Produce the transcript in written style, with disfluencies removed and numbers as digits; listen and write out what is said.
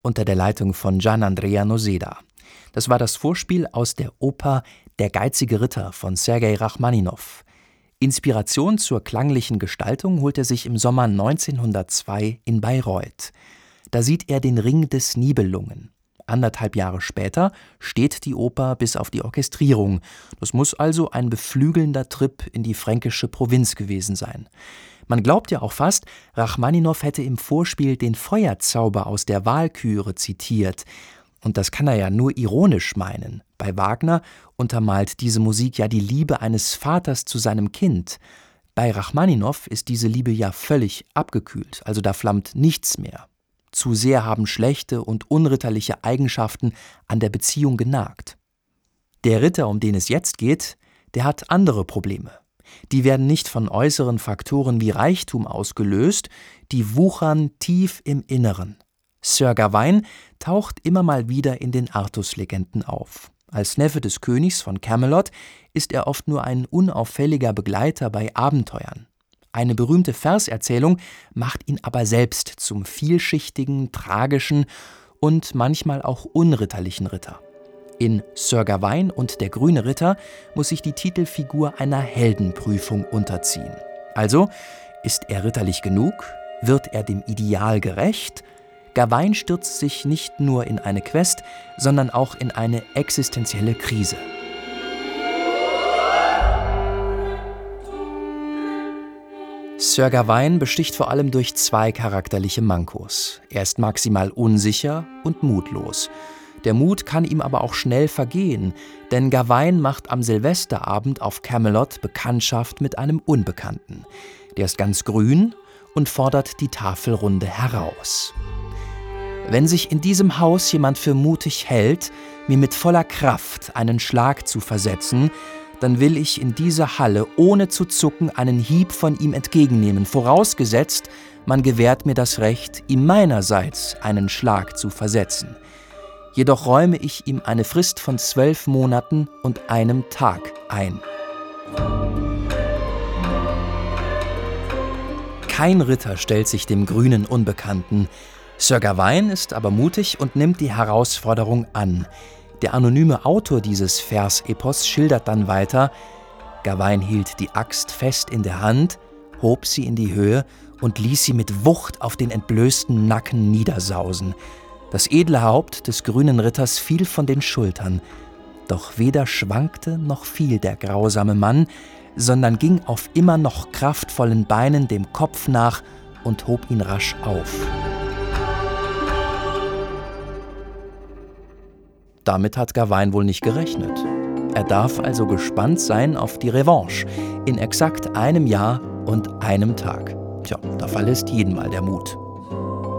unter der Leitung von Gianandrea Noseda. Das war das Vorspiel aus der Oper Der geizige Ritter von Sergei Rachmaninow. Inspiration zur klanglichen Gestaltung holt er sich im Sommer 1902 in Bayreuth. Da sieht er den Ring des Nibelungen. 1,5 Jahre später steht die Oper bis auf die Orchestrierung. Das muss also ein beflügelnder Trip in die fränkische Provinz gewesen sein. Man glaubt ja auch fast, Rachmaninow hätte im Vorspiel den Feuerzauber aus der Walküre zitiert. Und das kann er ja nur ironisch meinen. Bei Wagner untermalt diese Musik ja die Liebe eines Vaters zu seinem Kind. Bei Rachmaninow ist diese Liebe ja völlig abgekühlt, also da flammt nichts mehr. Zu sehr haben schlechte und unritterliche Eigenschaften an der Beziehung genagt. Der Ritter, um den es jetzt geht, der hat andere Probleme. Die werden nicht von äußeren Faktoren wie Reichtum ausgelöst, die wuchern tief im Inneren. Sir Gawain taucht immer mal wieder in den Artus-Legenden auf. Als Neffe des Königs von Camelot ist er oft nur ein unauffälliger Begleiter bei Abenteuern. Eine berühmte Verserzählung macht ihn aber selbst zum vielschichtigen, tragischen und manchmal auch unritterlichen Ritter. In Sir Gawain und der grüne Ritter muss sich die Titelfigur einer Heldenprüfung unterziehen. Also, ist er ritterlich genug? Wird er dem Ideal gerecht? Gawain stürzt sich nicht nur in eine Quest, sondern auch in eine existenzielle Krise. Sir Gawain besticht vor allem durch 2 charakterliche Mankos. Er ist maximal unsicher und mutlos. Der Mut kann ihm aber auch schnell vergehen, denn Gawain macht am Silvesterabend auf Camelot Bekanntschaft mit einem Unbekannten. Der ist ganz grün und fordert die Tafelrunde heraus. Wenn sich in diesem Haus jemand für mutig hält, mir mit voller Kraft einen Schlag zu versetzen, dann will ich in dieser Halle ohne zu zucken einen Hieb von ihm entgegennehmen, vorausgesetzt, man gewährt mir das Recht, ihm meinerseits einen Schlag zu versetzen. Jedoch räume ich ihm eine Frist von 12 Monaten und einem Tag ein. Kein Ritter stellt sich dem grünen Unbekannten. Sir Gawain ist aber mutig und nimmt die Herausforderung an. Der anonyme Autor dieses Versepos schildert dann weiter: Gawain hielt die Axt fest in der Hand, hob sie in die Höhe und ließ sie mit Wucht auf den entblößten Nacken niedersausen. Das edle Haupt des grünen Ritters fiel von den Schultern. Doch weder schwankte noch fiel der grausame Mann, sondern ging auf immer noch kraftvollen Beinen dem Kopf nach und hob ihn rasch auf. Damit hat Gawain wohl nicht gerechnet. Er darf also gespannt sein auf die Revanche in exakt 1 Jahr und 1 Tag. Tja, da verlässt jeden mal der Mut.